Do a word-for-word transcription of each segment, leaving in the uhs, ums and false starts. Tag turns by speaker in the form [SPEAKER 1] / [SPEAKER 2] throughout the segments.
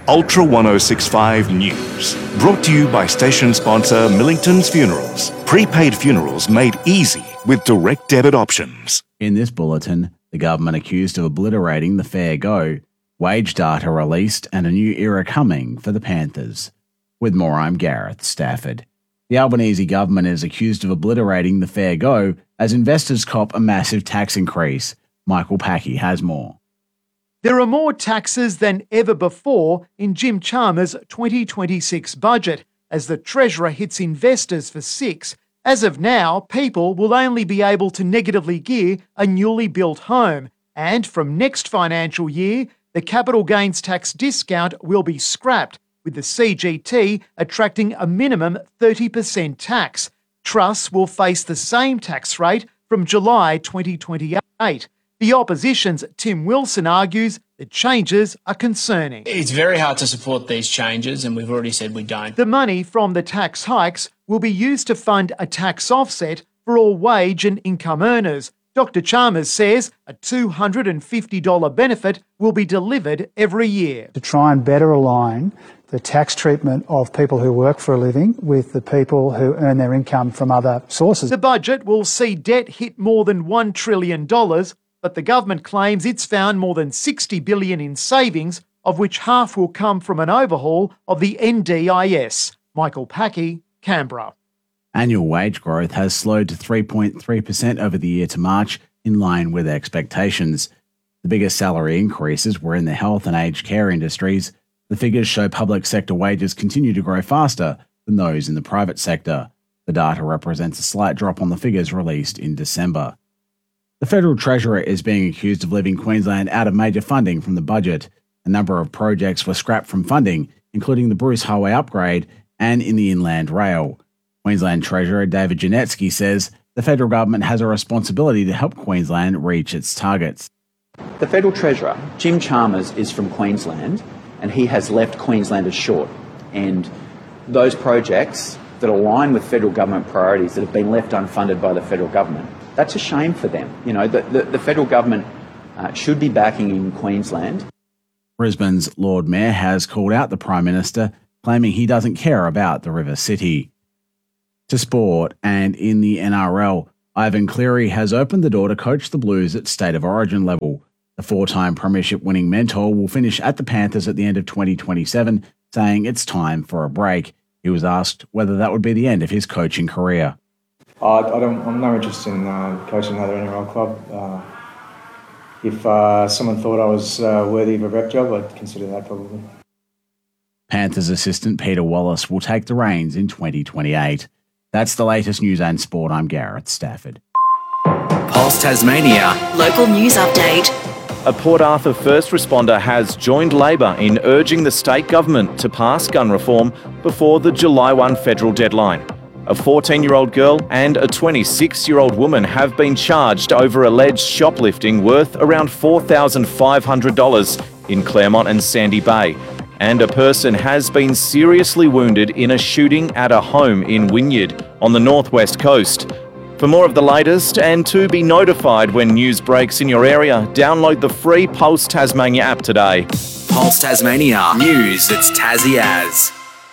[SPEAKER 1] Ultra ten sixty-five News. Brought to you by station sponsor Millington's Funerals. Prepaid funerals made easy with direct debit options.
[SPEAKER 2] In this bulletin, the government accused of obliterating the fair go, wage data released and a new era coming for the Panthers. With more, I'm Gareth Stafford. The Albanese government is accused of obliterating the fair go as investors cop a massive tax increase. Michael Packey has more.
[SPEAKER 3] There are more taxes than ever before in Jim Chalmers' twenty twenty-six budget as the Treasurer hits investors for six. As of now, people will only be able to negatively gear a newly built home, and from next financial year, the capital gains tax discount will be scrapped, with the C G T attracting a minimum thirty percent tax. Trusts will face the same tax rate from July twenty twenty-eight. The opposition's Tim Wilson argues the changes are concerning.
[SPEAKER 4] It's very hard to support these changes, and we've already said we don't.
[SPEAKER 3] The money from the tax hikes will be used to fund a tax offset for all wage and income earners. Doctor Chalmers says a two hundred fifty dollars benefit will be delivered every year.
[SPEAKER 5] To try and better align the tax treatment of people who work for a living with the people who earn their income from other sources.
[SPEAKER 3] The budget will see debt hit more than one trillion dollars, but the government claims it's found more than sixty billion dollars in savings, of which half will come from an overhaul of the N D I S. Michael Packey, Canberra.
[SPEAKER 2] Annual wage growth has slowed to three point three percent over the year to March, in line with expectations. The biggest salary increases were in the health and aged care industries. The figures show public sector wages continue to grow faster than those in the private sector. The data represents a slight drop on the figures released in December. The Federal Treasurer is being accused of leaving Queensland out of major funding from the budget. A number of projects were scrapped from funding, including the Bruce Highway upgrade and in the Inland Rail. Queensland Treasurer David Janetsky says the federal government has a responsibility to help Queensland reach its targets.
[SPEAKER 6] The Federal Treasurer, Jim Chalmers, is from Queensland, and he has left Queenslanders short. And those projects that align with federal government priorities that have been left unfunded by the federal government, that's a shame for them. You know, the, the, the federal government uh, should be backing in Queensland.
[SPEAKER 2] Brisbane's Lord Mayor has called out the Prime Minister, claiming he doesn't care about the River City. To sport, and in the N R L, Ivan Cleary has opened the door to coach the Blues at State of Origin level. The four-time premiership-winning mentor will finish at the Panthers at the end of twenty twenty-seven, saying it's time for a break. He was asked whether that would be the end of his coaching career.
[SPEAKER 7] Uh, I don't, I'm no interest in uh, coaching another N R L club. Uh, if uh, someone thought I was uh, worthy of a rep job, I'd consider that probably.
[SPEAKER 2] Panthers assistant Peter Wallace will take the reins in twenty twenty-eight. That's the latest news and sport. I'm Gareth Stafford.
[SPEAKER 8] Pulse Tasmania. Local news update.
[SPEAKER 9] A Port Arthur first responder has joined Labor in urging the state government to pass gun reform before the July first federal deadline. A fourteen-year-old girl and a twenty-six-year-old woman have been charged over alleged shoplifting worth around four thousand five hundred dollars in Claremont and Sandy Bay. And a person has been seriously wounded in a shooting at a home in Wynyard on the northwest coast. For more of the latest and to be notified when news breaks in your area, download the free Pulse Tasmania app today.
[SPEAKER 8] Pulse Tasmania. News that's Tassie as.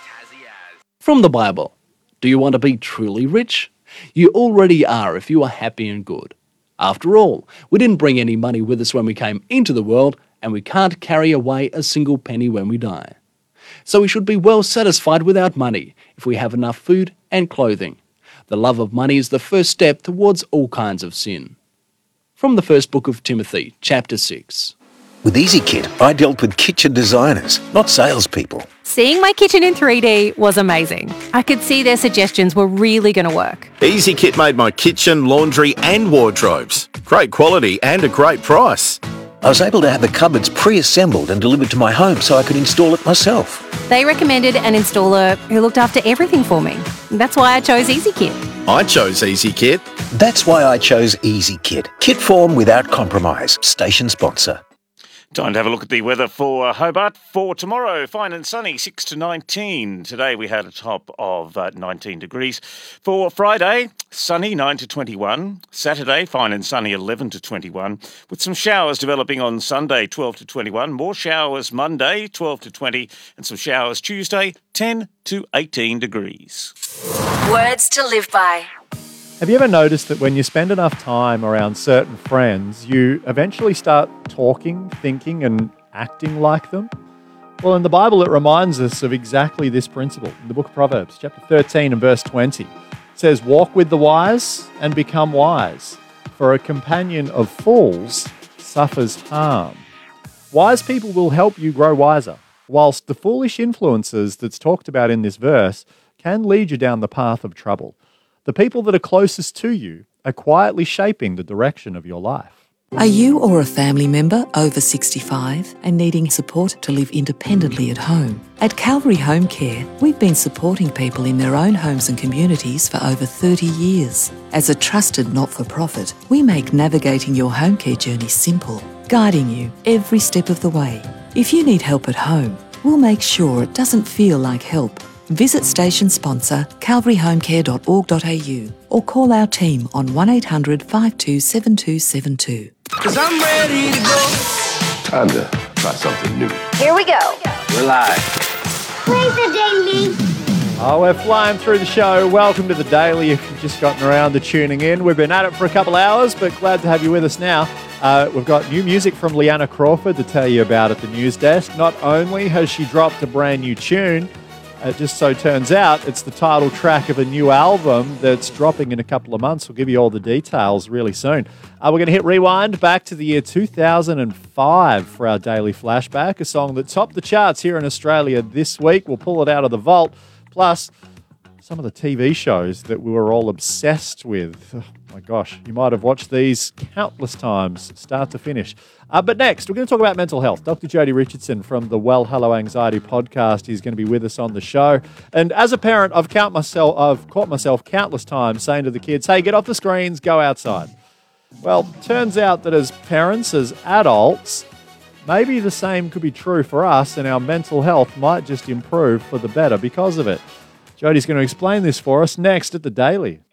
[SPEAKER 10] From the Bible. Do you want to be truly rich? You already are if you are happy and good. After all, we didn't bring any money with us when we came into the world, and we can't carry away a single penny when we die. So we should be well satisfied with our money if we have enough food and clothing. The love of money is the first step towards all kinds of sin. From the first book of Timothy, chapter six.
[SPEAKER 11] With EasyKit, I dealt with kitchen designers, not salespeople.
[SPEAKER 12] Seeing my kitchen in three D was amazing. I could see their suggestions were really going to work.
[SPEAKER 13] EasyKit made my kitchen, laundry and wardrobes. Great quality and a great price.
[SPEAKER 11] I was able to have the cupboards pre-assembled and delivered to my home so I could install it myself.
[SPEAKER 12] They recommended an installer who looked after everything for me. That's why I chose EasyKit.
[SPEAKER 13] I chose EasyKit.
[SPEAKER 11] That's why I chose EasyKit. Kit form without compromise. Station sponsor.
[SPEAKER 14] Time to have a look at the weather for Hobart for tomorrow. Fine and sunny, six to nineteen. Today we had a top of uh, nineteen degrees. For Friday, sunny, nine to twenty-one. Saturday, fine and sunny, eleven to twenty-one. With some showers developing on Sunday, twelve to twenty-one. More showers Monday, twelve to twenty. And some showers Tuesday, ten to eighteen degrees.
[SPEAKER 15] Words to live by.
[SPEAKER 16] Have you ever noticed that when you spend enough time around certain friends, you eventually start talking, thinking, and acting like them? Well, in the Bible, it reminds us of exactly this principle. In the book of Proverbs, chapter thirteen and verse twenty, it says, "Walk with the wise and become wise, for a companion of fools suffers harm." Wise people will help you grow wiser, whilst the foolish influences that's talked about in this verse can lead you down the path of trouble. The people that are closest to you are quietly shaping the direction of your life.
[SPEAKER 17] Are you or a family member over sixty-five and needing support to live independently at home? At Calvary Home Care, we've been supporting people in their own homes and communities for over thirty years. As a trusted not-for-profit, we make navigating your home care journey simple, guiding you every step of the way. If you need help at home, we'll make sure it doesn't feel like help. Visit station sponsor calvary home care dot org dot a u or call our team on one eight hundred five two seven two seven two.
[SPEAKER 18] Cause I'm ready to go.
[SPEAKER 19] Time to try something new.
[SPEAKER 15] Here we go.
[SPEAKER 19] We're live.
[SPEAKER 18] Where's the daily?
[SPEAKER 16] Oh, we're flying through the show. Welcome to the Daily. If you've just gotten around to tuning in, we've been at it for a couple hours, but glad to have you with us now. Uh, we've got new music from Leanna Crawford to tell you about at the news desk. Not only has she dropped a brand new tune, it just so turns out it's the title track of a new album that's dropping in a couple of months. We'll give you all the details really soon. Uh, we're going to hit rewind back to the year two thousand five for our daily flashback, a song that topped the charts here in Australia this week. We'll pull it out of the vault. Plus, some of the T V shows that we were all obsessed with. Oh my gosh, you might have watched these countless times, start to finish. Uh, but next, we're going to talk about mental health. Doctor Jodie Richardson from the Well Hello Anxiety podcast is going to be with us on the show. And as a parent, I've count myself, I've caught myself countless times saying to the kids, "Hey, get off the screens, go outside." Well, turns out that as parents, as adults, maybe the same could be true for us, and our mental health might just improve for the better because of it. Jodie's going to explain this for us next at the Daily.